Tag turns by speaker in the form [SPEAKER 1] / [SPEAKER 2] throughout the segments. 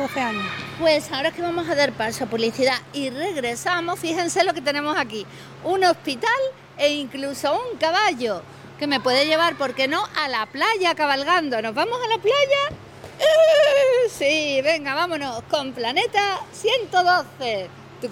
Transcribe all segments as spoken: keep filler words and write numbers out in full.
[SPEAKER 1] doce años.
[SPEAKER 2] Pues ahora que vamos a dar paso a publicidad y regresamos, fíjense lo que tenemos aquí. Un hospital e incluso un caballo que me puede llevar, ¿por qué no?, a la playa cabalgando. ¿Nos vamos a la playa? ¡Eh! Sí, venga, vámonos con Planeta ciento doce.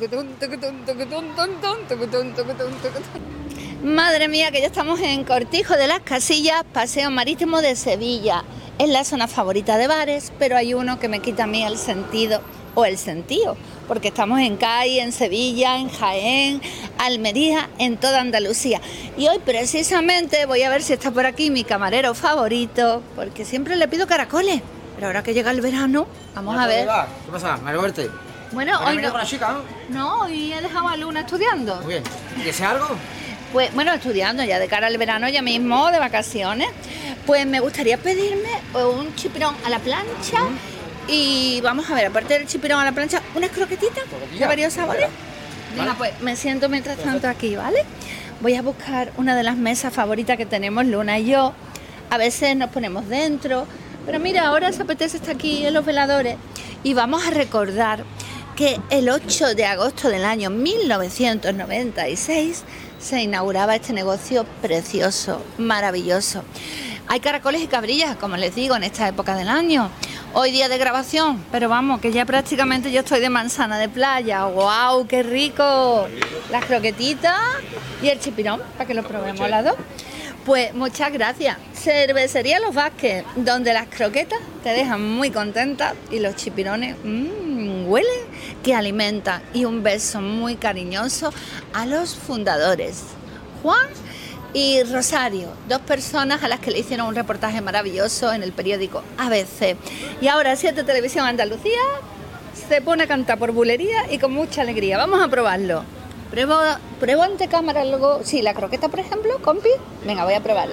[SPEAKER 2] Madre mía, que ya estamos en Cortijo de las Casillas, Paseo Marítimo de Sevilla. Es la zona favorita de bares, pero hay uno que me quita a mí el sentido o el sentido, porque estamos en Cádiz, en Sevilla, en Jaén, Almería, en toda Andalucía. Y hoy precisamente voy a ver si está por aquí mi camarero favorito, porque siempre le pido caracoles, pero ahora que llega el verano, vamos a ver.
[SPEAKER 3] ¿Qué pasa? ¿Me lo verte?
[SPEAKER 2] Bueno, hoy no.
[SPEAKER 3] Con la chica, ¿no?
[SPEAKER 2] No, hoy he dejado a Luna estudiando.
[SPEAKER 3] Muy bien. ¿Y que sea algo?
[SPEAKER 2] Pues bueno, estudiando ya de cara al verano, ya mismo, de vacaciones. Pues me gustaría pedirme un chipirón a la plancha. Mm. Y vamos a ver, aparte del chipirón a la plancha, unas croquetitas de varios sabores. Venga, ¿vale? Pues me siento mientras tanto aquí, ¿vale? Voy a buscar una de las mesas favoritas que tenemos Luna y yo. A veces nos ponemos dentro, pero mira, ahora se apetece estar aquí en los veladores. Y vamos a recordar que el ocho de agosto del año mil novecientos noventa y seis se inauguraba este negocio precioso, maravilloso. Hay caracoles y cabrillas, como les digo, en esta época del año. Hoy día de grabación, pero vamos, que ya prácticamente yo estoy de manzana de playa. ¡Guau, qué rico! Las croquetitas y el chipirón, para que lo probemos las dos. Pues muchas gracias. Cervecería Los Vázquez, donde las croquetas te dejan muy contenta y los chipirones mmm, huelen que alimentan. Y un beso muy cariñoso a los fundadores, Juan y Rosario, dos personas a las que le hicieron un reportaje maravilloso en el periódico A B C. Y ahora Siete Televisión Andalucía se pone a cantar por bulería y con mucha alegría. Vamos a probarlo. Pruebo, pruebo ante cámara luego. Sí, la croqueta, por ejemplo, compi. Venga, voy a probarla.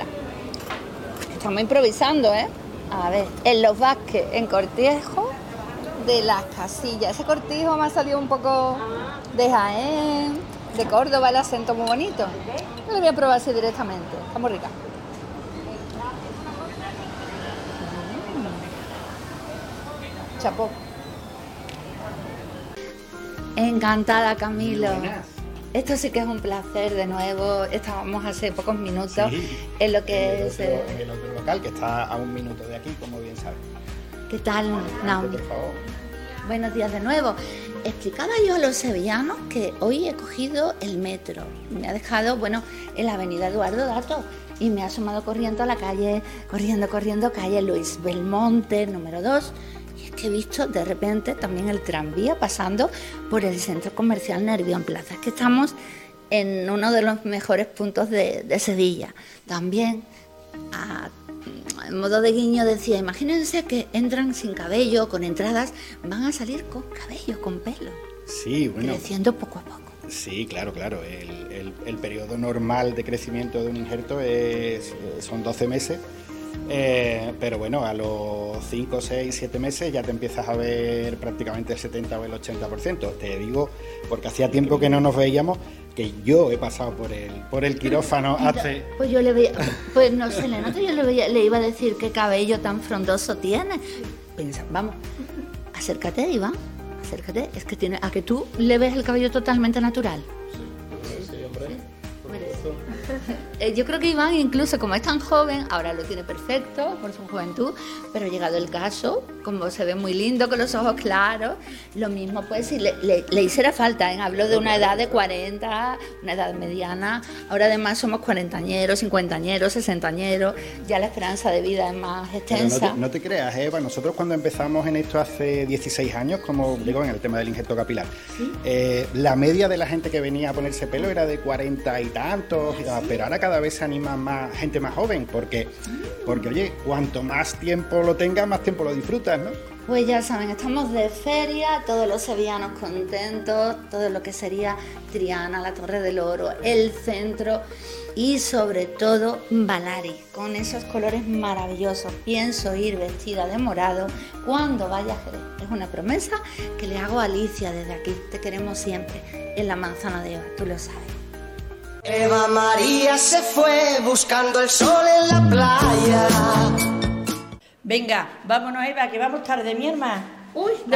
[SPEAKER 2] Estamos improvisando, ¿eh? A ver, en Los Vázquez, en Cortijo de las Casillas. Ese Cortijo me ha salido un poco de Jaén, de Córdoba, el acento muy bonito. Yo lo voy a probar así directamente. Está muy rica. Mm. Chapó. Encantada, Camilo. Esto sí que es un placer de nuevo. Estábamos hace pocos minutos
[SPEAKER 4] sí,
[SPEAKER 2] en lo que
[SPEAKER 4] en
[SPEAKER 2] es...
[SPEAKER 4] el otro, en el otro local, que está a un minuto de aquí, como bien sabes.
[SPEAKER 2] ¿Qué tal, Naomi?
[SPEAKER 4] Por favor.
[SPEAKER 2] Buenos días de nuevo. Explicaba yo a los sevillanos que hoy he cogido el metro. Me ha dejado, bueno, en la avenida Eduardo Dato y me ha asomado corriendo a la calle, corriendo, corriendo, calle Luis Belmonte, número dos. Y es que he visto de repente también el tranvía pasando por el centro comercial Nervión Plaza. Es que estamos en uno de los mejores puntos de, de Sevilla. También, a en modo de guiño, decía, imagínense que entran sin cabello, con entradas, van a salir con cabello, con pelo.
[SPEAKER 4] Sí, bueno.
[SPEAKER 2] Creciendo poco a poco.
[SPEAKER 4] Sí, claro, claro. El, el, el periodo normal de crecimiento de un injerto es, son doce meses. Eh, pero bueno, a los cinco, seis, siete meses ya te empiezas a ver prácticamente el setenta o el ochenta por ciento. Te digo, porque hacía tiempo que no nos veíamos, que yo he pasado por el por el quirófano hace...
[SPEAKER 2] Pues yo le veía, pues no sé, le noto, yo le, veía, le iba a decir qué cabello tan frondoso tiene. Pensa, vamos, acércate, Iván, acércate, es que tiene, a que tú le ves el cabello totalmente natural.
[SPEAKER 4] Sí, sí, hombre.
[SPEAKER 2] Eh, yo creo que Iván, incluso como es tan joven, ahora lo tiene perfecto por su juventud, pero llegado el caso, como se ve muy lindo con los ojos claros, lo mismo pues si le, le, le hiciera falta, ¿eh? Hablo de una edad de cuarenta, una edad mediana, ahora además somos cuarentañeros, cincuentañeros, sesentañeros, ya la esperanza de vida es más extensa.
[SPEAKER 4] No te, no te creas, Eva, nosotros cuando empezamos en esto hace dieciséis años, como digo, en el tema del injerto capilar, ¿sí? eh, la media de la gente que venía a ponerse pelo era de cuarenta y tantos, ¿sí? Pero ahora cada vez se anima más gente más joven, porque, porque oye, cuanto más tiempo lo tengas, más tiempo lo disfrutas, ¿no?
[SPEAKER 2] Pues ya saben, estamos de feria, todos los sevillanos contentos, todo lo que sería Triana, la Torre del Oro, el centro y sobre todo Balari, con esos colores maravillosos. Pienso ir vestida de morado cuando vaya a Jerez. Es una promesa que le hago a Alicia desde aquí. Te queremos siempre en la Manzana de Eva, tú lo sabes.
[SPEAKER 5] Eva María se fue buscando el sol en la playa.
[SPEAKER 1] Venga, vámonos, Eva, que vamos tarde, mi hermana.
[SPEAKER 2] Uy,